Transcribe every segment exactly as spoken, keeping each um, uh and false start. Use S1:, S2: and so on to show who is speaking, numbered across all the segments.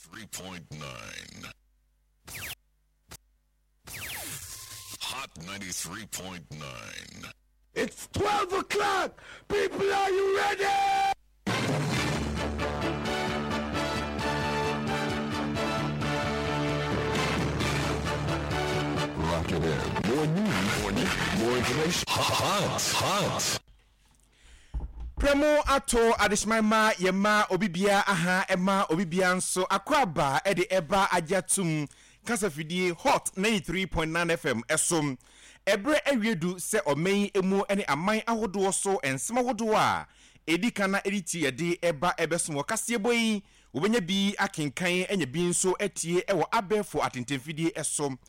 S1: ninety-three point nine. Hot ninety-three point nine.
S2: It's twelve o'clock. People, are you ready?
S1: Rock it in. More news, more news, more information. Hot, hot.
S3: Premo ato adishmama yema obibia aha ema obibia nso akwaba e de eba ajatum kasafidie Hot ninety-three point nine F M esom ebre ewedu se omen emu ene aman ahodo so ensema hodo a edikana editi yede eba ebesom kase boyi obenya bi akenkan enya bi nso etie ewo abefo atentemfidie esom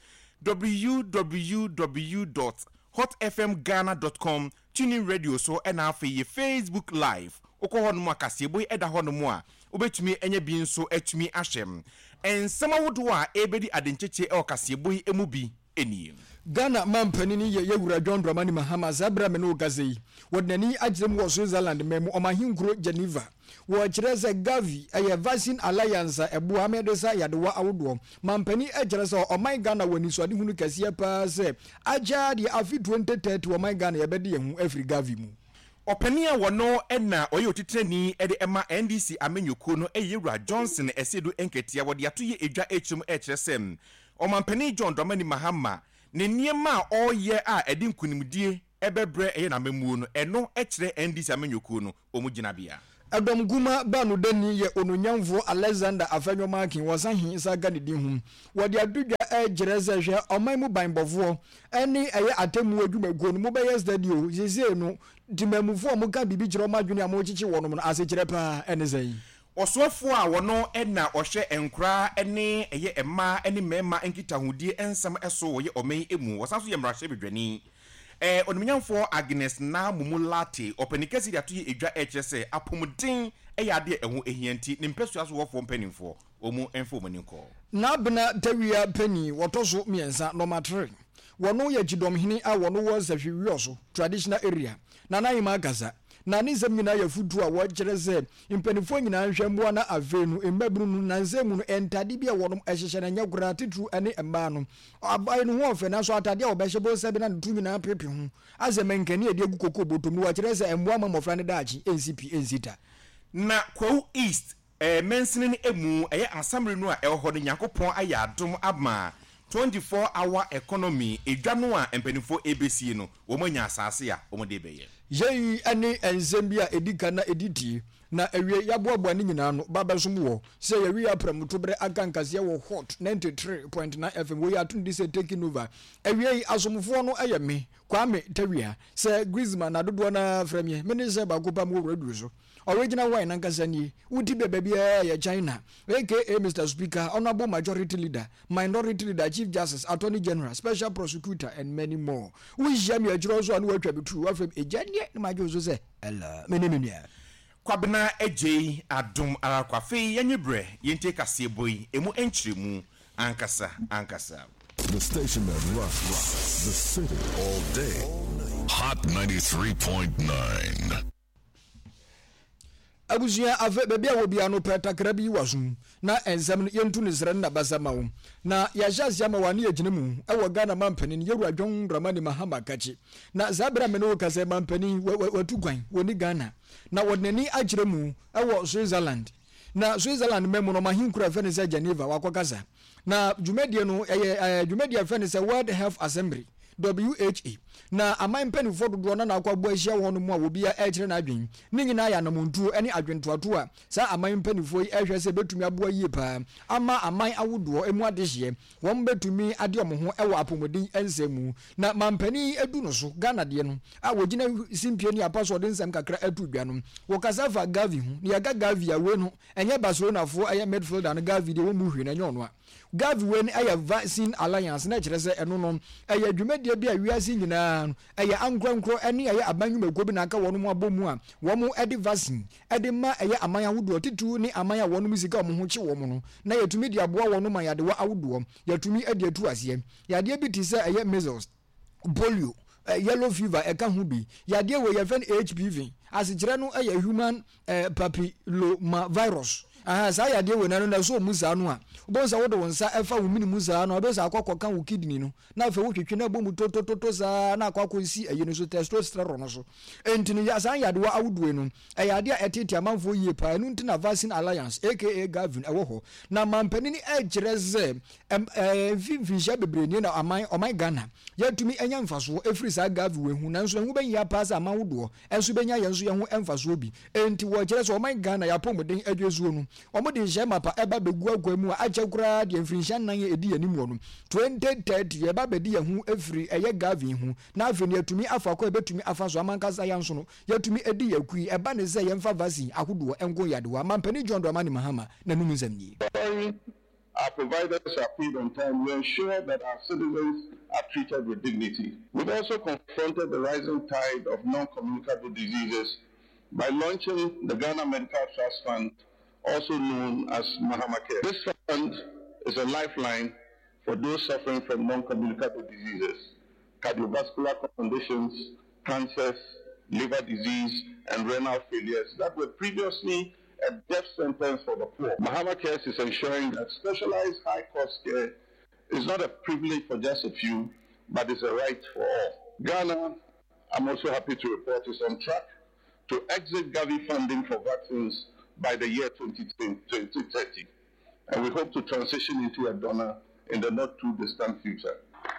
S3: w w w dot hot f m ghana dot com tuning radio so and afi Facebook live okoho no akase boy eda ho no mo a obetumi enya bi nso atumi ahyem ensema wodo a ebedi adencheche e okase boy emu bi eni
S4: Ghana mampanini ye yewura John Dramani Mahama zabra me no gazei wodnani agirem wo Switzerland memu omahinkuro Geneva wo kireze Gavi eye Vaccine Alliance ebo amedesa yadewa awodo mampani agirese oman Ghana wani so ade hunu kase pa se aja de afi twenty thirty oman Ghana yebede yehu afri Gavi mu
S3: opania wono ena oye otitrani ede ema N D C amenyoko no eyewura Johnson esedu enketia wode atoye edwa echum ekiresem omampani John Dramani Mahama ne niema oye a edi nkunimdie ebebre eye na memuo no eno ekire N D C amenyoko no omugina bia
S4: Adam Guma banu deni ye onunyanfo Alexander Afenyo Markin wasahin isaga ne din hu wode adudwa ejireze hwe oman mu banbofo eni eye atemu adwumago no mobeye stadio sese no dimamufo mo ka bibi jiro madwene amochichi wono no asechire pa enezai
S3: osofo a wono ena ohwe enkura ene eye emma ene mema enkitahudie ensam eso wo ye omen emu wasanso ye mrahye bedwani eh onimnyamfo Agnes na mumulate openikasi dia to ye edwa echese apomuden eyade eho ehianti ne mpesu aso wofo mpanimfo omu enfo maninko
S4: na bena tawia pani wotoso miensa no matre wono ye gidom hini a wono wo zahwiwi so traditional area na na yima gaza na nizem nyina ya futu a wogireze impanifo nyina hwemboa na avenu embabru nu nanzemu no entade bia wonom ehyehye na nyagura titru ene emba no abai no ho ofe na so atade a obehye bo sabi na ntu nyina pepe hu azemenkani ade agu kokko botom no wogireze emboa mamofra ne daachi N C P enzita
S3: na Kwahu East eh mensini ne emu eye assembly no a eho no Yakopon ayadom ama twenty-four hour economy edwano a empanifo A B C no wo manya asase a wo de beye
S4: yei ane enzembia edika na editi na ewie yaboaboa ni nyina no babasom wo se yewi apramutobre akankase wo Hot ninety-three point nine F M we atundi se taking over ewie asomfo no eyeme Kwame Tawia se Griezmann na dodo na fremye menise bakopa mo redu so original wine nankasani uti bebe bia ya China aka Mister Speaker honorable majority leader minority leader chief justice attorney general special prosecutor and many more we jam ya jiro so anu atwa bitu afem ejanie ni majo se ela menenenia
S3: kwabena ejei adom arakwafe yenyebre yente kase boy emu enchiremu ankasa ankasa
S1: The station that rocks the city all day. Hot ninety-three point nine.
S4: Abusia ave bebia wo bia no petakra bi wasum na ensam yentu ne sere na basama wo na ya jazia ma wane agine mu e wo Ghana mampani ne yewura John Dramani Mahama kachi na zabra me no kase mampani watu kwan woni Ghana na wodnani agire mu e wo Switzerland na Switzerland memo no mahinkura fene se Geneva wakokasa na jumedie no eye jumedie fene se World Health Assembly W H A na aman penifo dodo na akwabo ahia won mu a wobia e kire na adwen ni nyina ya namontuo ene adwentoato a sa aman penifo yi ehwe se betumi aboa yie pa ama aman awodo emu adehye won betumi ade omho e wa apomodin ensemu na mampani edu no so Ghana de no a wogina simpie ni apaso de nsem kakra atu dwa no wo kasafa Gavi hu ni aga Gavi awe no enye Barcelona fo eye midfielder no Gavi de wo mu hwe na nyono a Gavi we ni eye Vaccine Alliance na kire se eno no eye dwumade bia wiase nyina eye ankronkro ene eye abanwumago bi na aka wono mu abomu a wo mu edi vaccine edi ma eye aman awodo titu ni aman a wono musika mo ho chi wo mu no na yetumi di aboa wono ma yade wa awodo yetumi edi atu ase yade bi ti se eye measles polio uh, yellow fever eka hu bi yade we ye fen H P V asikire no eye human uh, papilloma virus ah sa ya de we na no so mu za no a obonza wo de wonsa efa wo mini mu za no obeza akwakoka wo kidney no na afa wo twetwe na bomu to to to za na akwakonsi ayi no so testosterone no so entini ya san ya de wa awudue no e ya de etete amanfo yie pa enu ntina Vaccine Alliance aka Gavin ewo ho na mampani ni ejreze eh vivisha bebreni na aman oman Ghana yatumi enya mfaso efri sa Gavin we hu na nso hu ben ya pass amanwodo enso benya yenso ye hu emfaso bi enti wo kire so oman Ghana ya pomoden adwezuo no omode nhyɛ mapa eba begu agwa mu a agye kura de mfirinhyɛ nan edi anim no twenty thirty ye ba bedi ye hu efri eye Gavin hu na afeni atumi afa kwa betumi afa so amankasa ya nso no yatumi edi yakui eba ne ze ye mfa vaccine ahodo engo yadewa mampani John Dramani Mahama na numu zamni.
S5: Our providers are paid on time. We ensure that our citizens are treated with dignity. We've also confronted the rising tide of non-communicable diseases by launching the Ghana Medical Trust Fund, also known as Mahama Care. This fund is a lifeline for those suffering from non-communicable diseases, cardiovascular conditions, cancers, liver disease, and renal failures that were previously a death sentence for the poor. Mahama Care is ensuring that specialized high-cost care is not a privilege for just a few, but is a right for all. Ghana, I'm also happy to report, is on track to exit Gavi funding for vaccines by the year twenty thirty, and we hope to transition into a donor in the not too distant future.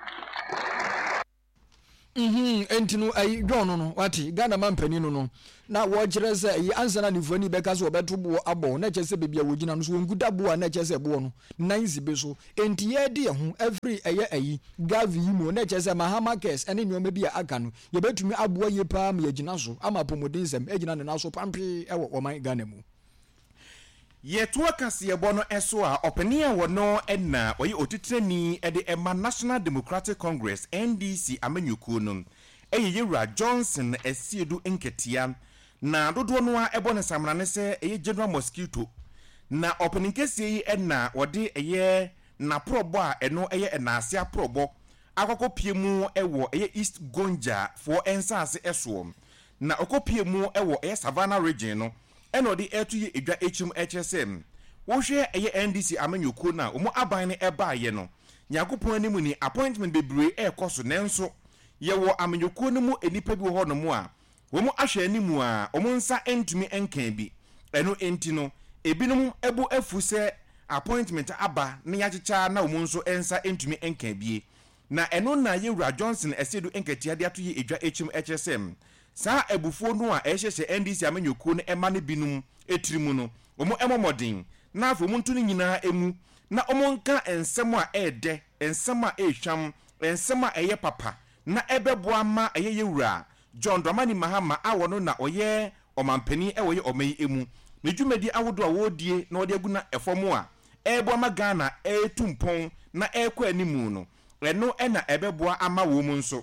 S4: Mhm entinu ayi dwono no wati Ghana mampani no no na wo kire se yi ansana ni fani be ka so obeto bo abo na kye se bebia wogina no so nguda bo na kye se bo no nan zibe so enti ye de ho every eye ayi Gavi mu na kye se Mahama Cares ene nyoma bi aka no ye betumi abo ye pa ma yegina so ama pomodin sem egina ne na so pampe e wo man Ghana mu
S3: ye tuwa kasi ye bono eso a openia wono enna oyi otitreni ede ema National Democratic Congress N D C amenyuku no eye Yewura Johnson esiedu enketia na dodo no a ebo ne samra ne se eye General Mosquito na opening kesi yi enna wode eye na probo a eno eye enase a probo akoko piemu ewo eye East Gonja for ensase eso na okopiemu ewo eye Savannah region no eno di etu ye edwa him H S M wo hwe eye N D C amanyuko na omo aban ne eba ye no nyakopon animu ni appointment bebre e koso nenso ye wo amanyuko no mu enipa bi ho no mu a wo mu ahwe animu a omo nsa entumi enkan bi eno enti no ebinom ebu afu se appointment aba ne yachicha na omo nso ensa entumi enkan bi na eno na Yewura Johnson esedu enketia de ato ye edwa him H S M sa ebufuo no a ehyehyɛ N D C amanyuko no ema ne binum etirimu no omo emomodin na afo muntu no nyinaa emu na omo nka ensem a ede ensem a ehwam ensem a eye papa na ebeboa ma eye Yewura John Dramani Mahama awo no na oye omampani e woye omayi emu ne dwumadi awodo a wodie na ode aguna efomo a eboa ma Ghana etumpon na ekɔ animu no eno ena ebeboa ama wo mu nso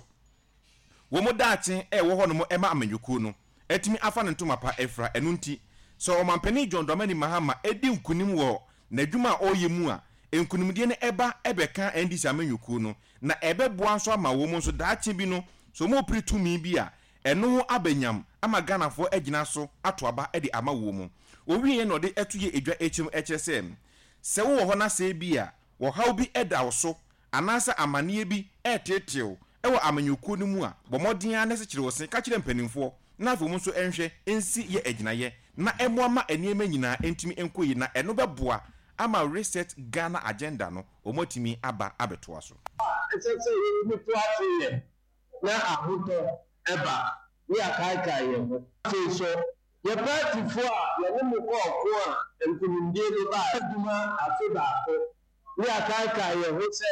S3: womo dache e wo ho no mo ema amanyuku no etimi afa ne ntoma pa efra enu nti so omampani John Dramani Mahama edi nkunim wo na dwuma a oyemu a enkunimdie ne eba ebeka N D C amanyuku no na ebeboa nso ama wo mu nso dache bi no so mo pritumi bi a eno abanyam ama Ghanafo agina so ato aba edi ama wo mu owie no de etuye edwa him H S M se wo ho na se bi a wo haw bi eda wo so anasa amanie bi etetew ewo amanyuku no mu a bomodin anese kire wo sen ka kire mpanimfo na afo mu so enhwe ensi ye aginaye na emoama eniema nyina entimi enkoyi na eno beboa ama reset Ghana agenda no omotimi aba abetoa so
S2: esese ni to afiye na ahuto eba ni akaika ye ho so ye party fo a ye ne mo ko a enkunimdie no ba aduma afeba ko ni akaika ye ho se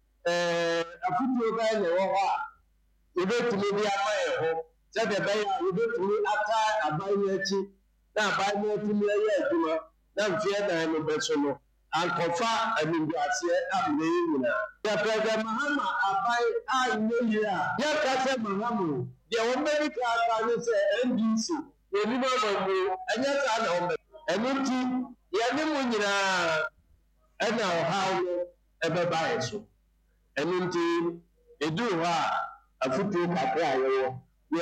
S2: eh afutu ga ne wo ha ebetumi bi ama ye ho se de be ya ebetumi ata aban achi na aban atumi ye aduma na mfie na no beso no ankofa amindu ase amne yina ya pega Mahama abai a nyeyi a ya ka se Mahama de wo medical aka ni se N D C ye ni ba mo anya ta na o enuti ya ni mu nyina ena o ha no ebe ba yeso enuti edu ha afutu kakra ayo